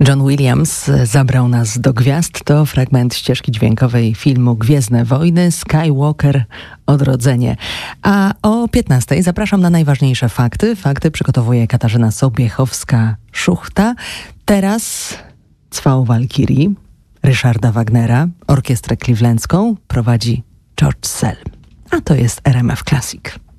John Williams zabrał nas do gwiazd. To fragment ścieżki dźwiękowej filmu Gwiezdne Wojny, Skywalker Odrodzenie. A o 15:00 zapraszam na najważniejsze fakty. Fakty przygotowuje Katarzyna Sobiechowska-Szuchta. Teraz Cwał Walkirii Ryszarda Wagnera, orkiestrę clevelandzką prowadzi George Szell. A to jest RMF Classic.